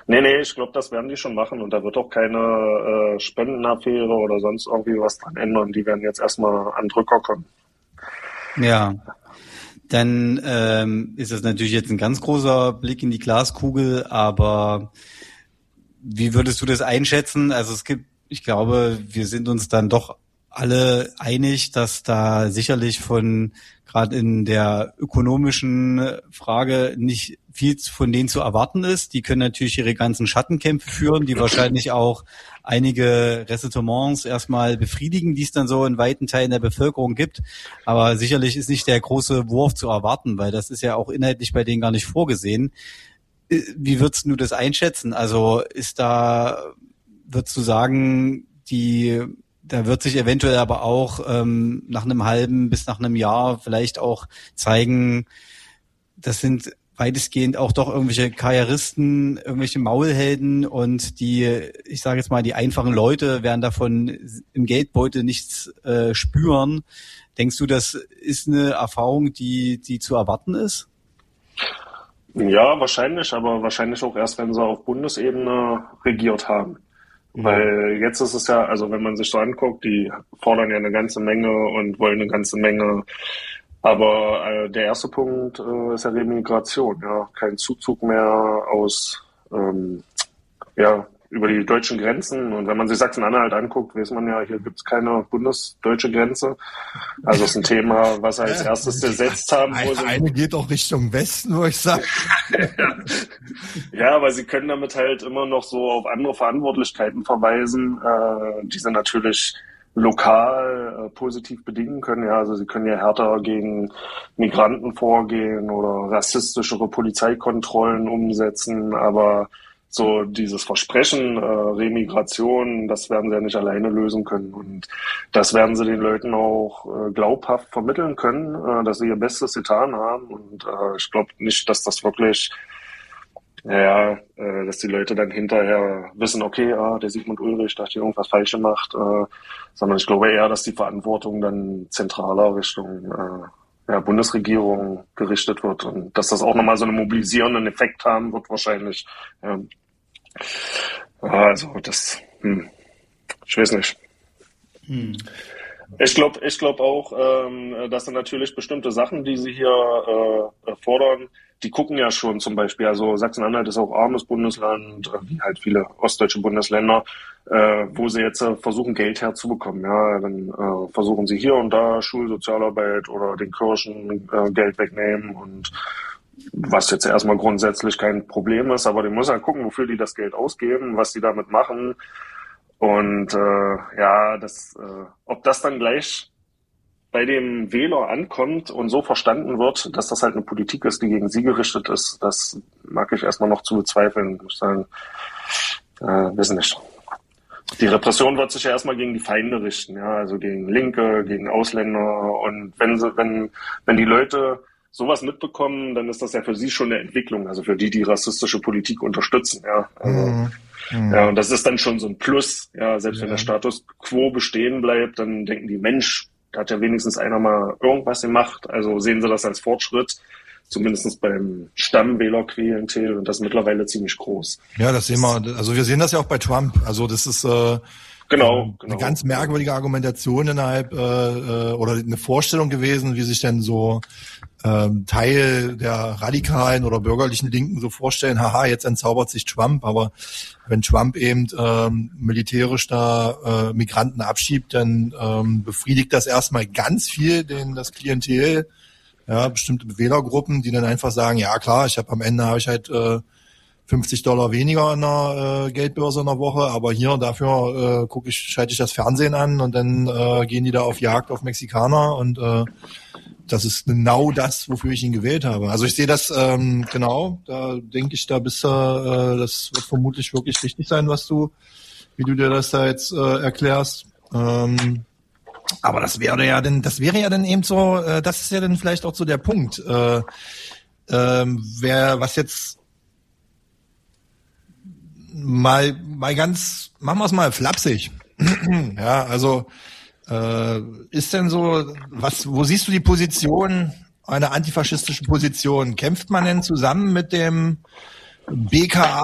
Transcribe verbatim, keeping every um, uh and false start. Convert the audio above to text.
Nee, nee, ich glaube, das werden die schon machen und da wird auch keine äh, Spendenaffäre oder sonst irgendwie was dran ändern. Die werden jetzt erstmal an Drücker kommen. Ja, dann ähm, ist das natürlich jetzt ein ganz großer Blick in die Glaskugel, aber wie würdest du das einschätzen? Also es gibt, ich glaube, wir sind uns dann doch alle einig, dass da sicherlich von gerade in der ökonomischen Frage nicht viel von denen zu erwarten ist. Die können natürlich ihre ganzen Schattenkämpfe führen, die wahrscheinlich auch einige Ressentiments erstmal befriedigen, die es dann so in weiten Teilen der Bevölkerung gibt. Aber sicherlich ist nicht der große Wurf zu erwarten, weil das ist ja auch inhaltlich bei denen gar nicht vorgesehen. Wie würdest du das einschätzen? Also ist da, würdest du sagen, die da wird sich eventuell aber auch ähm, nach einem halben bis nach einem Jahr vielleicht auch zeigen, das sind weitestgehend auch doch irgendwelche Karrieristen, irgendwelche Maulhelden und die, ich sage jetzt mal, die einfachen Leute werden davon im Geldbeutel nichts äh, spüren. Denkst du, das ist eine Erfahrung, die die zu erwarten ist? Ja, wahrscheinlich, aber wahrscheinlich auch erst, wenn sie auf Bundesebene regiert haben. Weil jetzt ist es ja, also wenn man sich so anguckt, die fordern ja eine ganze Menge und wollen eine ganze Menge. Aber äh, der erste Punkt äh, ist ja Remigration, ja, kein Zuzug mehr aus, ähm, ja, über die deutschen Grenzen. Und wenn man sich Sachsen-Anhalt anguckt, weiß man ja, hier gibt's keine bundesdeutsche Grenze. Also es ist ein Thema, was als erstes gesetzt haben. Wo eine, eine geht auch Richtung Westen, wo ich sage. Ja, aber sie können damit halt immer noch so auf andere Verantwortlichkeiten verweisen, äh, die sie natürlich lokal äh, positiv bedingen können. Ja, also sie können ja härter gegen Migranten vorgehen oder rassistischere Polizeikontrollen umsetzen, aber so dieses Versprechen, äh, Remigration, das werden sie ja nicht alleine lösen können. Und das werden sie den Leuten auch äh, glaubhaft vermitteln können, äh, dass sie ihr Bestes getan haben. Und äh, ich glaube nicht, dass das wirklich, ja, äh, dass die Leute dann hinterher wissen, okay, ah, der Sigmund Ulrich, da hat hier irgendwas falsch gemacht, äh, sondern ich glaube eher, dass die Verantwortung dann zentraler Richtung äh, ja, Bundesregierung gerichtet wird und dass das auch nochmal so einen mobilisierenden Effekt haben wird wahrscheinlich. Ja. Also das, hm, ich weiß nicht. Hm. Ich glaube ich glaube auch, ähm, dass dann natürlich bestimmte Sachen, die sie hier äh, fordern, die gucken ja schon zum Beispiel, also Sachsen-Anhalt ist auch armes Bundesland, wie halt viele ostdeutsche Bundesländer, äh, wo sie jetzt äh, versuchen, Geld herzubekommen. Ja, dann äh, versuchen sie hier und da Schulsozialarbeit oder den Kirchen äh, Geld wegnehmen und was jetzt erstmal grundsätzlich kein Problem ist, aber die muss halt gucken, wofür die das Geld ausgeben, was die damit machen und äh, ja, das, äh, ob das dann gleich bei dem Wähler ankommt und so verstanden wird, dass das halt eine Politik ist, die gegen sie gerichtet ist, das mag ich erstmal noch zu bezweifeln, muss ich sagen. Äh, wissen nicht. Die Repression wird sich ja erstmal gegen die Feinde richten, ja, also gegen Linke, gegen Ausländer und wenn sie, wenn, wenn die Leute sowas mitbekommen, dann ist das ja für sie schon eine Entwicklung, also für die, die rassistische Politik unterstützen, ja. Also, mhm. Ja, und das ist dann schon so ein Plus, ja, selbst ja. Wenn der Status quo bestehen bleibt, dann denken die, Mensch, da hat ja wenigstens einer mal irgendwas gemacht, also sehen sie das als Fortschritt, zumindest beim Stammwählerklientel und das ist mittlerweile ziemlich groß. Ja, das sehen wir, also wir sehen das ja auch bei Trump, also das ist äh, genau, eine genau. ganz merkwürdige Argumentation innerhalb äh, oder eine Vorstellung gewesen, wie sich denn so ähm, Teil der radikalen oder bürgerlichen Linken so vorstellen, haha, jetzt entzaubert sich Trump, aber wenn Trump eben ähm, militärisch da äh, Migranten abschiebt, dann ähm, befriedigt das erstmal ganz viel den das Klientel, ja, bestimmte Wählergruppen, die dann einfach sagen, ja klar, ich habe am Ende habe ich halt äh, fünfzig Dollar weniger in der äh, Geldbörse in der Woche, aber hier dafür äh, gucke ich, schalte ich das Fernsehen an und dann äh, gehen die da auf Jagd auf Mexikaner und äh, das ist genau das, wofür ich ihn gewählt habe. Also ich sehe das ähm, genau, da denke ich, da bist du, äh, das wird vermutlich wirklich richtig sein, was du, wie du dir das da jetzt äh, erklärst. Ähm, aber das wäre ja dann, das wäre ja dann eben so, äh, das ist ja dann vielleicht auch so der Punkt. Äh, ähm, wer, was jetzt mal, mal ganz, machen wir es mal flapsig. Ja, also Äh, ist denn so, was, wo siehst du die Position, eine antifaschistische Position? Kämpft man denn zusammen mit dem B K A